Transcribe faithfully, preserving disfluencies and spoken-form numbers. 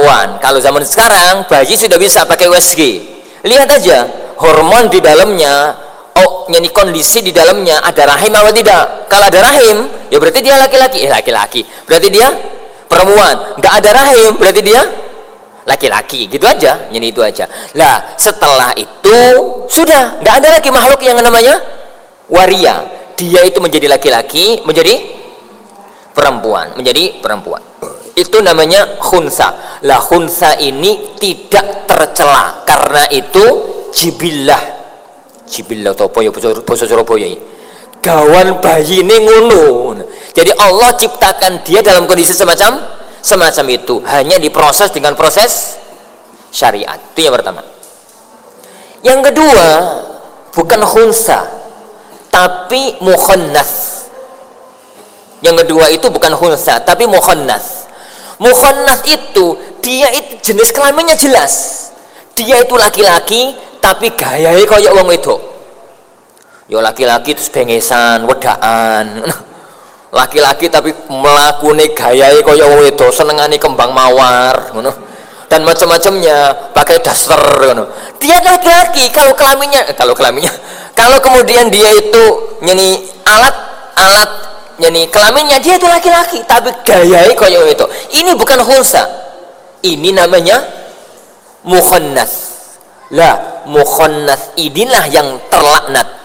perempuan. Kalau zaman sekarang bayi sudah bisa pakai U S G. Lihat aja hormon di dalamnya, oh ini kondisi di dalamnya ada rahim atau tidak. Kalau ada rahim ya berarti dia laki-laki. Eh laki-laki berarti dia perempuan. Nggak ada rahim berarti dia laki-laki. Gitu aja, ini itu aja. Lah setelah itu sudah nggak ada lagi makhluk yang namanya waria. Dia itu menjadi laki-laki, menjadi perempuan, menjadi perempuan. Itu namanya khunsa. Lah khunsa ini tidak tercela karena itu jibillah. Jibillah atau apa ya bahasa Surabaya ini. Gawan bayi ini ngono. Jadi Allah ciptakan dia dalam kondisi semacam semacam itu, hanya diproses dengan proses syariat. Itu yang pertama. Yang kedua, bukan khunsa tapi mukhannas. Yang kedua itu bukan khunsa tapi mukhannas. Mukhannas itu dia itu jenis kelaminnya jelas. Dia itu laki-laki tapi gayanya kayak wong wedok. Ya laki-laki terus bengesan, wedaan. Laki-laki tapi mlakune gayane kaya wong wedok, senengane kembang mawar ngono. Dan macam-macamnya, pakai daster ngono. Dia laki-laki kalau kelaminnya eh, kalau kelaminnya kalau kemudian dia itu nyeni alat alat nyeni kelaminnya dia itu laki-laki tapi gayanya kaya wong wedok. Ini bukan khunsa. Ini namanya mukhannas. Lah, mukhannas inilah yang terlaknat.